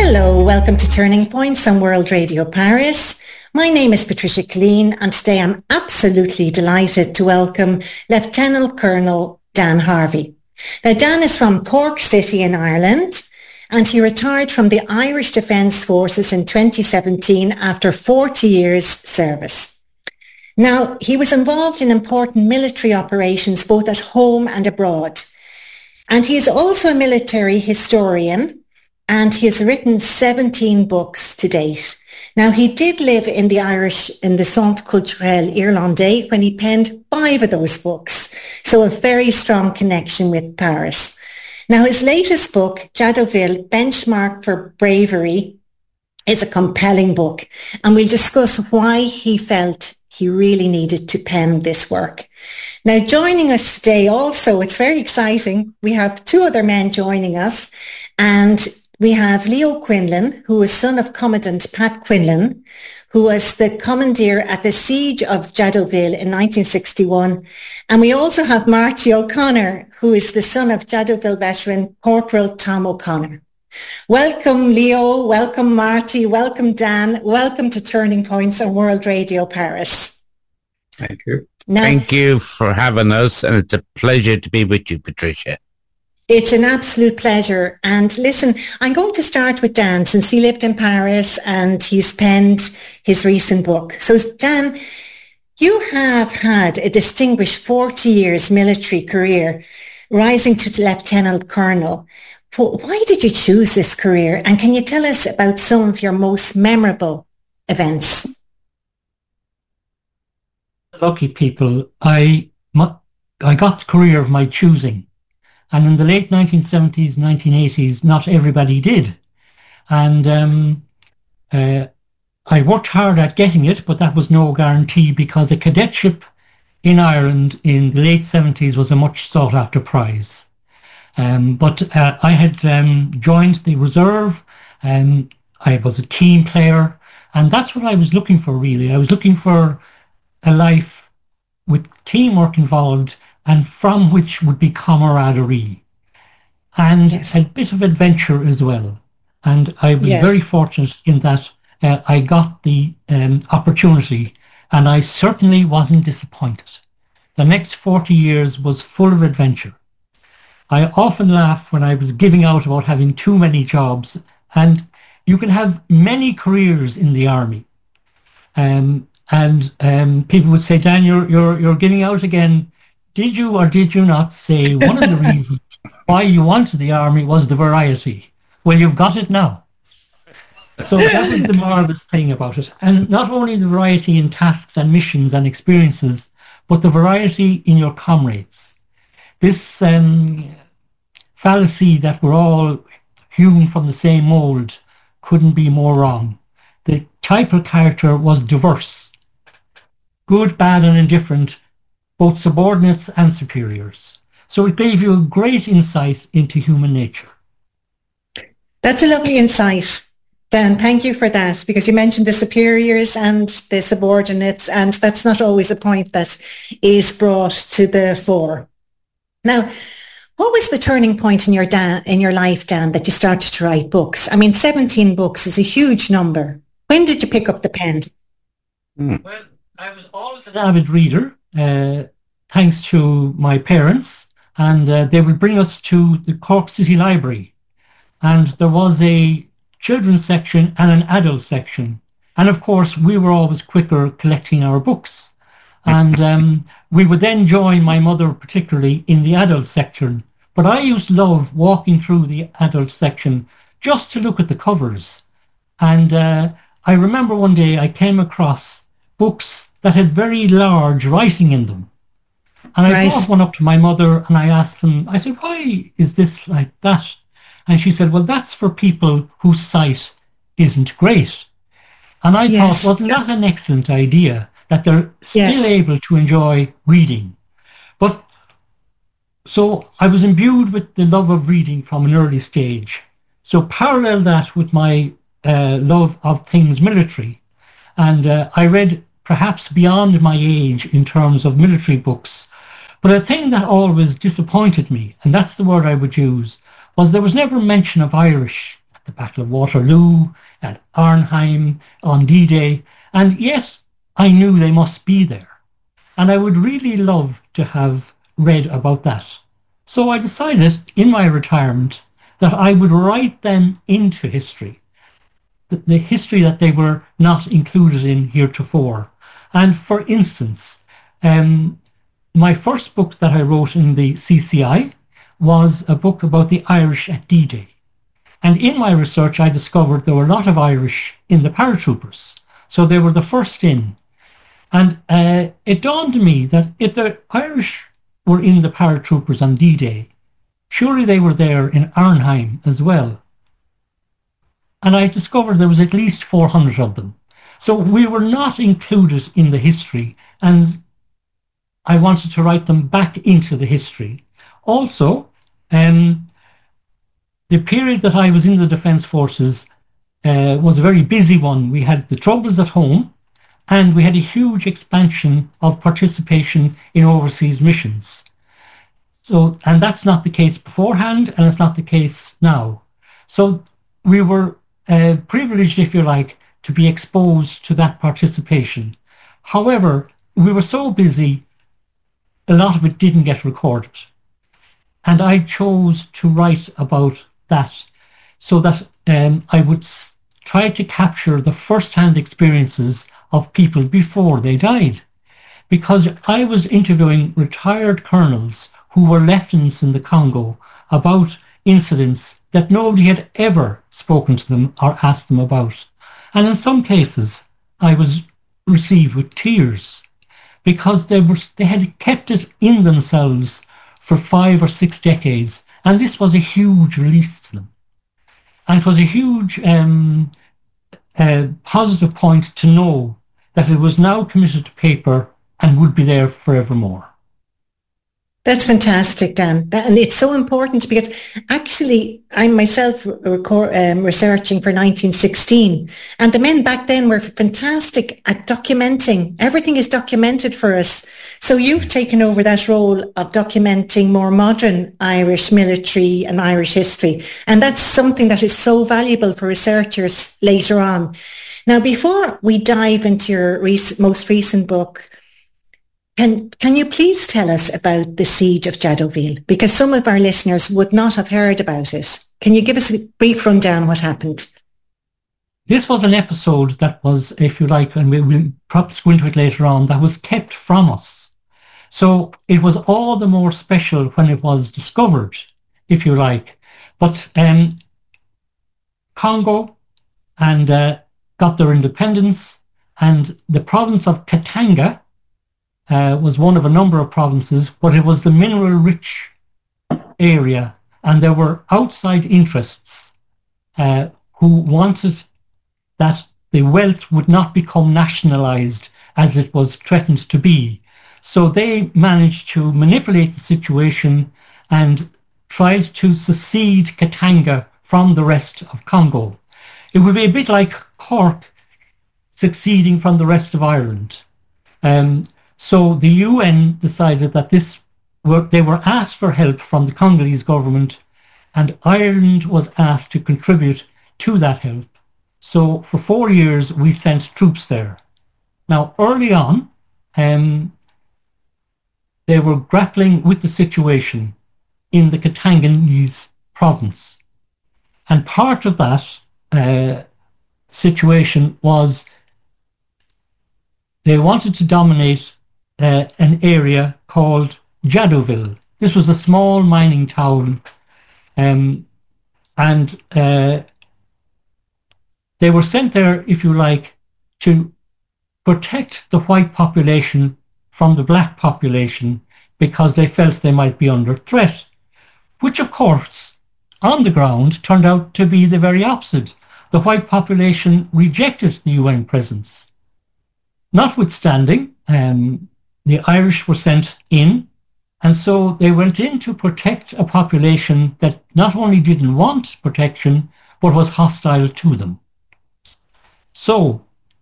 Hello, welcome to Turning Points on World Radio Paris. My name is Patricia Killeen and today I'm absolutely delighted to welcome Lieutenant Colonel Dan Harvey. Now Dan is from Cork City in Ireland and he retired from the Irish Defence Forces in 2017 after 40 years service. Now he was involved in important military operations both at home and abroad. And he is also a military historian and he has written 17 books to date. Now, he did live in the Centre Culturel Irlandais when he penned 5 of those books, so a very strong connection with Paris. Now, his latest book, Jadotville, Benchmark for Bravery, is a compelling book, and we'll discuss why he felt he really needed to pen this work. Now, joining us today also, it's very exciting, we have 2 other men joining us, and we have Leo Quinlan, who is son of Commandant Pat Quinlan, who was the commandeer at the Siege of Jadotville in 1961. And we also have Marty O'Connor, who is the son of Jadotville veteran Corporal Tom O'Connor. Welcome, Leo. Welcome, Marty. Welcome, Dan. Welcome to Turning Points on World Radio Paris. Thank you. Thank you for having us, and it's a pleasure to be with you, Patricia. It's an absolute pleasure. And listen, I'm going to start with Dan since he lived in Paris and he's penned his recent book. So Dan, you have had a distinguished 40 years military career, rising to Lieutenant Colonel. Why did you choose this career? And can you tell us about some of your most memorable events? Lucky people, I got the career of my choosing. And in the late 1970s, 1980s, not everybody did. And I worked hard at getting it, but that was no guarantee because the cadetship in Ireland in the late 70s was a much sought after prize. But I had joined the reserve, and I was a team player, and that's what I was looking for really. I was looking for a life with teamwork involved and from which would be camaraderie and a bit of adventure as well. And I was very fortunate in that I got the opportunity, and I certainly wasn't disappointed. The next 40 years was full of adventure. I often laugh when I was giving out about having too many jobs, and you can have many careers in the army. And people would say, Dan, you're giving out again. Did you or did you not say one of the reasons why you wanted the army was the variety? Well, you've got it now. So that was the marvelous thing about it. And not only the variety in tasks and missions and experiences, but the variety in your comrades. This fallacy that we're all hewn from the same mould couldn't be more wrong. The type of character was diverse, good, bad and indifferent, both subordinates and superiors. So it gave you a great insight into human nature. That's a lovely insight, Dan. Thank you for that, because you mentioned the superiors and the subordinates, and that's not always a point that is brought to the fore. Now, what was the turning point in your life, Dan, that you started to write books? I mean, 17 books is a huge number. When did you pick up the pen? Well, I was always an avid reader, thanks to my parents, and they would bring us to the Cork City Library. And there was a children's section and an adult section. And of course, we were always quicker collecting our books. And we would then join my mother particularly in the adult section. But I used to love walking through the adult section just to look at the covers. And I remember one day I came across books that had very large writing in them. And I brought one up to my mother and I asked them, I said, why is this like that? And she said, well, that's for people whose sight isn't great. And I thought, wasn't that an excellent idea, that they're still able to enjoy reading? But so I was imbued with the love of reading from an early stage. So parallel that with my love of things military. And I read perhaps beyond my age in terms of military books. But a thing that always disappointed me, and that's the word I would use, was there was never mention of Irish the Battle of Waterloo, at Arnhem, on D-Day, and yet I knew they must be there. And I would really love to have read about that. So I decided in my retirement that I would write them into history, the history that they were not included in heretofore. And for instance, my first book that I wrote in the CCI was a book about the Irish at D-Day. And in my research, I discovered there were a lot of Irish in the paratroopers. So they were the first in. And it dawned on me that if the Irish were in the paratroopers on D-Day, surely they were there in Arnhem as well. And I discovered there was at least 400 of them. So we were not included in the history, and I wanted to write them back into the history. Also, the period that I was in the Defence Forces was a very busy one. We had the Troubles at home, and we had a huge expansion of participation in overseas missions. So, and that's not the case beforehand, and it's not the case now. So we were privileged, if you like, to be exposed to that participation. However, we were so busy, a lot of it didn't get recorded. And I chose to write about that so that I would try to capture the first-hand experiences of people before they died. Because I was interviewing retired colonels who were lieutenants in the Congo about incidents that nobody had ever spoken to them or asked them about. And in some cases, I was received with tears because they had kept it in themselves for 5 or 6 decades. And this was a huge release to them. And it was a huge positive point to know that it was now committed to paper and would be there forevermore. That's fantastic, Dan. And it's so important because actually I'm myself researching for 1916, and the men back then were fantastic at documenting. Everything is documented for us. So you've taken over that role of documenting more modern Irish military and Irish history. And that's something that is so valuable for researchers later on. Now, before we dive into your most recent book, can you please tell us about the Siege of Jadotville? Because some of our listeners would not have heard about it. Can you give us a brief rundown what happened? This was an episode that was, if you like, and we'll perhaps go into it later on, that was kept from us. So it was all the more special when it was discovered, if you like. But Congo and got their independence, and the province of Katanga was one of a number of provinces, but it was the mineral-rich area, and there were outside interests who wanted that the wealth would not become nationalized as it was threatened to be. So they managed to manipulate the situation and tried to secede Katanga from the rest of Congo. It would be a bit like Cork succeeding from the rest of Ireland. So the UN decided that they were asked for help from the Congolese government, and Ireland was asked to contribute to that help. So for 4 years, we sent troops there. Now, early on, they were grappling with the situation in the Katangese province. And part of that situation was they wanted to dominate an area called Jadotville. This was a small mining town, and they were sent there, if you like, to protect the white population from the black population because they felt they might be under threat, which of course on the ground turned out to be the very opposite. The white population rejected the UN presence. Notwithstanding, the Irish were sent in, and so they went in to protect a population that not only didn't want protection, but was hostile to them. So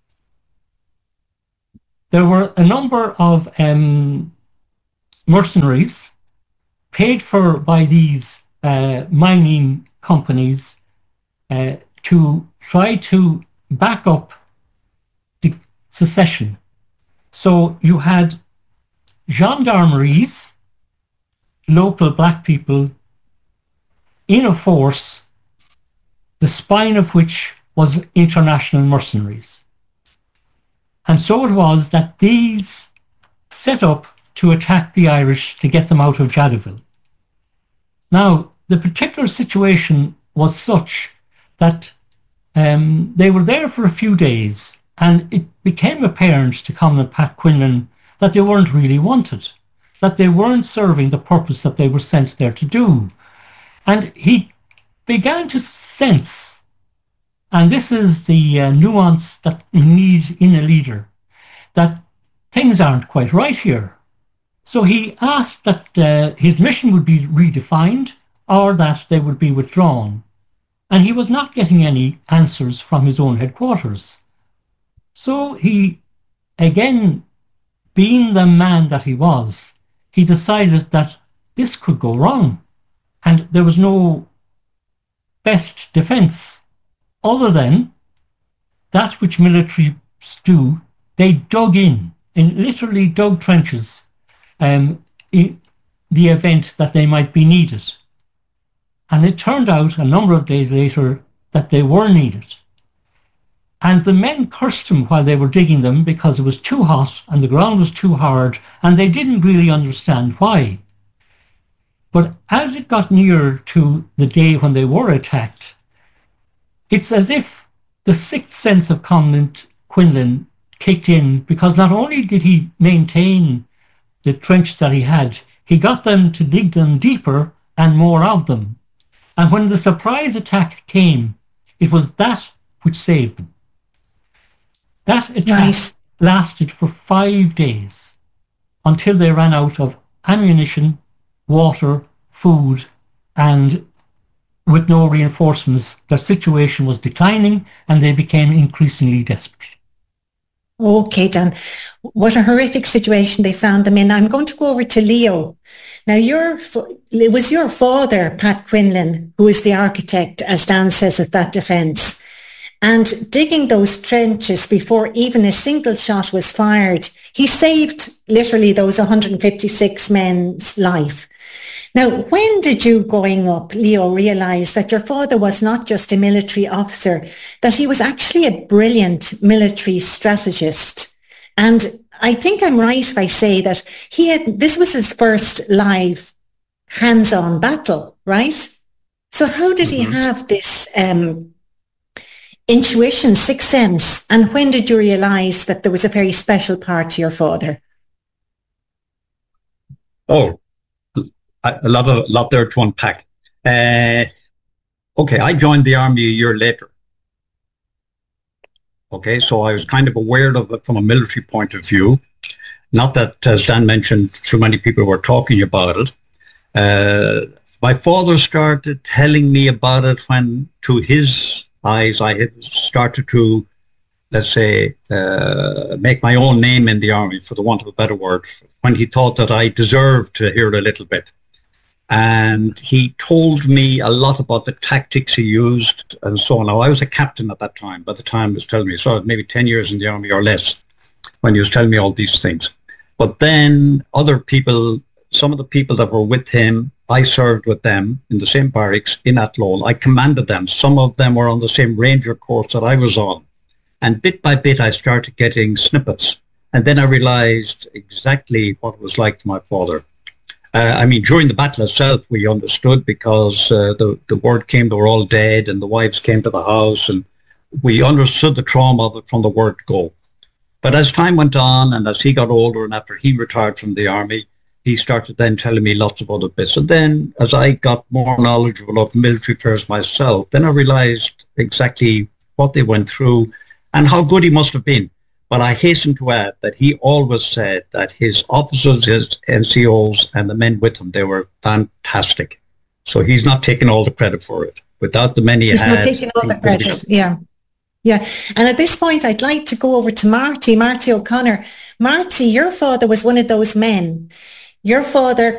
there were a number of mercenaries paid for by these mining companies to try to back up the secession. So you had gendarmeries, local black people, in a force, the spine of which was international mercenaries. And so it was that these set up to attack the Irish to get them out of Jadotville. Now, the particular situation was such that they were there for a few days, and it became apparent to Commandant Pat Quinlan that they weren't really wanted, that they weren't serving the purpose that they were sent there to do. And he began to sense, and this is the nuance that you need in a leader, that things aren't quite right here. So he asked that his mission would be redefined or that they would be withdrawn. And he was not getting any answers from his own headquarters. So he, again, being the man that he was, he decided that this could go wrong. And there was no best defense other than that which militaries do. They dug in literally dug trenches in the event that they might be needed. And it turned out a number of days later that they were needed. And the men cursed him while they were digging them because it was too hot and the ground was too hard, and they didn't really understand why. But as it got nearer to the day when they were attacked, it's as if the sixth sense of Commandant Quinlan kicked in, because not only did he maintain the trenches that he had, he got them to dig them deeper and more of them. And when the surprise attack came, it was that which saved them. That attack lasted for 5 days until they ran out of ammunition, water, food, and with no reinforcements, their situation was declining and they became increasingly desperate. Okay, Dan. What a horrific situation they found them in. I'm going to go over to Leo. Now, it was your father, Pat Quinlan, who was the architect, as Dan says, of that defence. And digging those trenches before even a single shot was fired, he saved literally those 156 men's life. Now, when did you, growing up, Leo, realise that your father was not just a military officer, that he was actually a brilliant military strategist? And I think I'm right if I say that this was his first live hands-on battle, right? So how did he have this intuition, sixth sense, and when did you realise that there was a very special part to your father? Oh, a lot there to unpack. Okay, I joined the army a year later. Okay, so I was kind of aware of it from a military point of view. Not that, as Dan mentioned, too many people were talking about it. My father started telling me about it when, to his eyes, I had started to, let's say, make my own name in the army, for the want of a better word, when he thought that I deserved to hear a little bit. And he told me a lot about the tactics he used and so on. Now, I was a captain at that time, by the time he was telling me, so maybe 10 years in the army or less, when he was telling me all these things. But then other people, some of the people that were with him, I served with them in the same barracks in Athlone. I commanded them. Some of them were on the same ranger course that I was on. And bit by bit, I started getting snippets. And then I realized exactly what it was like for my father. During the battle itself, we understood because the word came they were all dead and the wives came to the house, and we understood the trauma of it from the word go. But as time went on and as he got older and after he retired from the army, he started then telling me lots of other bits. And then as I got more knowledgeable of military affairs myself, then I realized exactly what they went through and how good he must have been. But I hasten to add that he always said that his officers, his NCOs, and the men with him, they were fantastic. So he's not taking all the credit for it. Without the men he's not taking all the credit, yeah. And at this point, I'd like to go over to Marty O'Connor. Marty, your father was one of those men. Your father